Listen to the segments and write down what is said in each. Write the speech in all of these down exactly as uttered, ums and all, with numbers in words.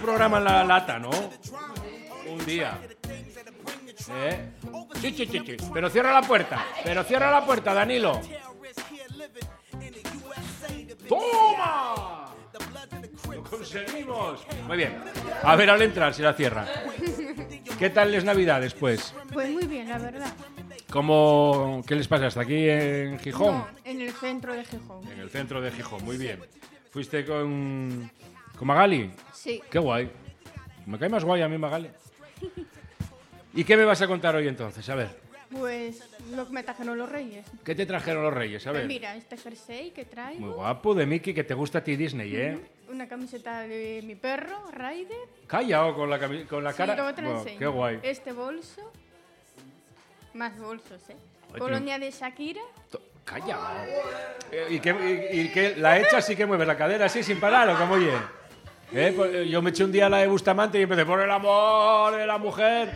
programa en la lata, ¿no? Un día. ¿Eh? Sí, sí, sí, sí. Pero cierra la puerta. Pero cierra la puerta, Danilo. ¡Toma! ¡Lo conseguimos! Muy bien. A ver, al entrar, si la cierra. ¿Qué tal les Navidades, pues? Pues muy bien, la verdad. ¿Cómo, ¿Qué les pasa? ¿Hasta aquí en Gijón? No, en el centro de Gijón. En el centro de Gijón, muy bien. ¿Fuiste con, con Magali? Sí. Qué guay. Me cae más guay a mí Magali. ¿Y qué me vas a contar hoy entonces? A ver. Pues lo que me trajeron los reyes. ¿Qué te trajeron los reyes? A ver. Pues mira, este jersey que traigo. Muy guapo, de Mickey, que te gusta a ti Disney, ¿eh? Una camiseta de mi perro, Ryder. Callao con la, cami- con la cara. Sí, luego te la Bueno, enseño. qué guay. Este bolso. Más bolsos, ¿eh? Ay, Colonia de Shakira. To- Callao. Eh, ¿Y, que, y, y que la echas y que mueves la cadera así sin parar o cómo oye? ¿Eh? Pues, yo me eché un día la de Bustamante y empecé por el amor de la mujer.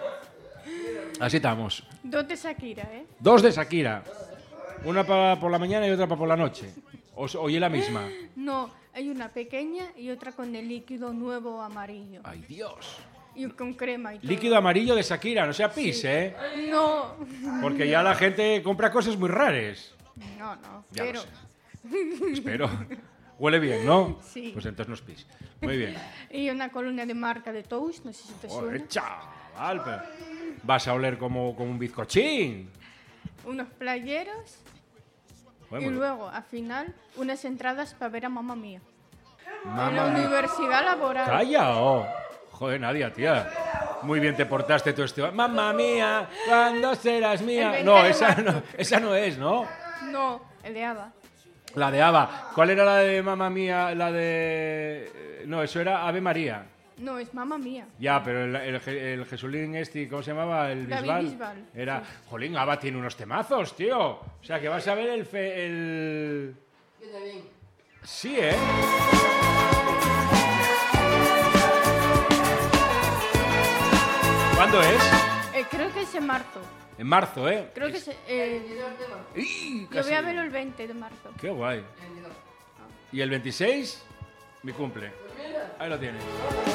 Así estamos. Dos de Shakira, ¿eh? Dos de Shakira. Una para por la mañana y otra para por la noche. O, o y la misma. No, hay una pequeña y otra con el líquido nuevo amarillo. Ay, Dios. Y con crema y todo. Líquido amarillo de Shakira, no sea pis, Sí. ¿eh? No. Porque ya la gente compra cosas muy raras. No, no. Ya pero... lo sé. Espero. Huele bien, ¿no? Sí. Pues entonces no es pis. Muy bien. Y una colonia de marca de Toast, no sé si te Joder, suena. chaval, pero vas a oler como, como un bizcochín. Unos playeros. Joder, Y muy- luego, al final, unas entradas para ver a mamá mía. En la Mamma mía. universidad laboral. ¡Calla! Oh. Joder, Nadia, tía. Muy bien te portaste tú este... ¡Mamma mía! ¿Cuándo serás mía? El veinte No, de esa marzo. no, esa no es, ¿no? No, el de Ava. La de Ava. ¿Cuál era la de Mamma mía? La de... eh, No, eso era Ave María. No, es mamá mía. Ya, pero el, el, Je- el Jesulín este, ¿cómo se llamaba? El David Bisbal. Bisbal, Era... Jolín, Ava tiene unos temazos, tío. O sea, que vas a ver el... Fe, el... Sí, ¿eh? ¿Cuándo es? Eh, creo que es en marzo. En marzo, ¿eh? Creo que es... Eh, ¡Ih! yo Casi. voy a verlo el veinte de marzo. Qué guay. ¿Y el veintiséis? Mi cumple. Ahí lo tienes.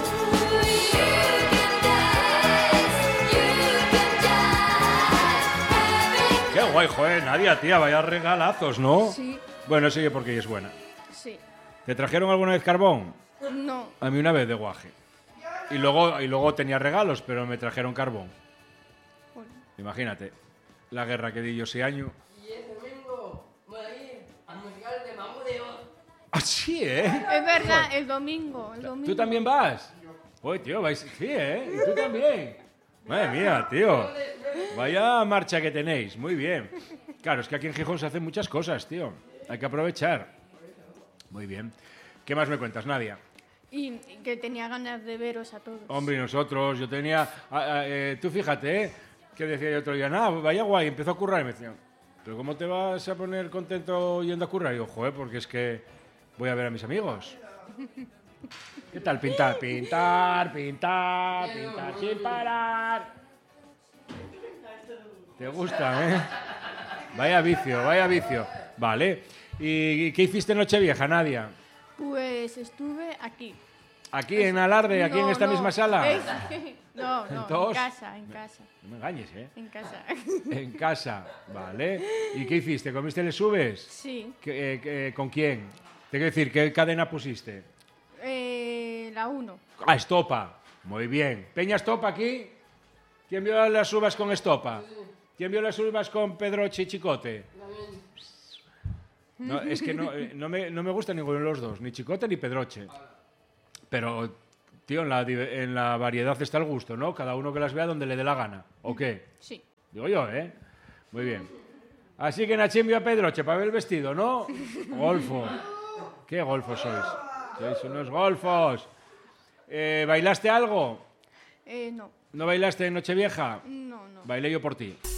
Qué guay, joder, Nadia, tía, vaya regalazos, ¿no? Sí, Bueno, sigue porque ella es buena. sí. ¿Te trajeron alguna vez carbón? No, A mí una vez de guaje. Y luego, y luego tenía regalos, pero me trajeron carbón. bueno, Imagínate, la guerra que di yo ese año. Y el domingo voy a ir al musical de Mago de Oz. Así, ¿eh? es verdad, el domingo, el domingo. ¿Tú también vas? Uy, tío, vais... Sí, ¿eh? ¿Y tú también? Madre mía, tío. Vaya marcha que tenéis. Muy bien. Claro, es que aquí en Gijón se hacen muchas cosas, tío. Hay que aprovechar. Muy bien. ¿Qué más me cuentas, Nadia? Y, y que tenía ganas de veros a todos. Hombre, y nosotros, yo tenía... ah, ah, eh, tú fíjate, ¿eh? Que decía yo otro día, nada, vaya guay, empezó a currar y me decían, ¿pero cómo te vas a poner contento yendo a currar? Y yo, joder, porque es que voy a ver a mis amigos. ¿Qué tal pintar? Pintar, pintar, pintar sin parar. ¿Te gusta, eh? Vaya vicio, vaya vicio. Vale. ¿Y qué hiciste en Nochevieja, Nadia? Pues estuve aquí. ¿Aquí en Alarde, aquí en No, esta no, misma sala? es- no, no, ¿Todos? en casa, en casa, No me engañes, ¿eh? en casa. En casa, vale. ¿Y qué hiciste? ¿Comiste le subes? Sí, ¿Qué- eh, qué- ¿Con quién? Te quiero decir, ¿qué cadena pusiste? eh, la uno. Ah, Estopa. Muy bien. ¿Peña Estopa aquí? ¿Quién vio las uvas con Estopa? ¿Quién vio las uvas con Pedroche y Chicote? No, es que no, eh, no, me, no me gusta ninguno de los dos, ni Chicote ni Pedroche. Pero, tío, en la, dive- en la variedad está el gusto, ¿no? Cada uno que las vea donde le dé la gana. ¿O qué? Sí. Digo yo, ¿eh? Muy bien. Así que Nachín vio a Pedroche para ver el vestido, ¿no? Golfo. ¿Qué golfos sois? Sois unos golfos. Eh, ¿Bailaste algo? Eh, no, ¿No bailaste en Nochevieja? no, no. Bailé yo por ti.